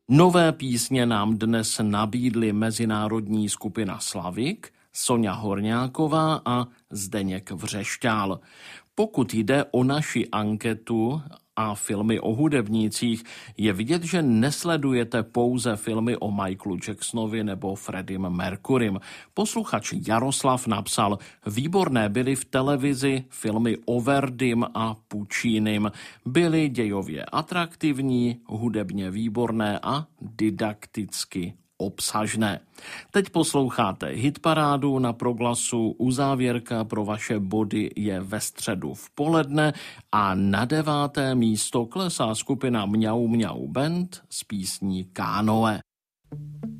Nové písně nám dnes nabídly mezinárodní skupina Slavik, Soňa Horňáková a Zdeněk Vřešťál. Pokud jde o naši anketu a filmy o hudebnících, je vidět, že nesledujete pouze filmy o Michaelu Jacksonovi nebo Freddiem Mercurym. Posluchač Jaroslav napsal: výborné byly v televizi filmy o Verdym a Puccinim. Byly dějově atraktivní, hudebně výborné a didakticky obsažné. Teď posloucháte Hitparádu na Proglasu. Uzávěrka pro vaše body je ve středu v poledne a na 9. místo klesá skupina Mňau Mňau Band s písní Kánoe.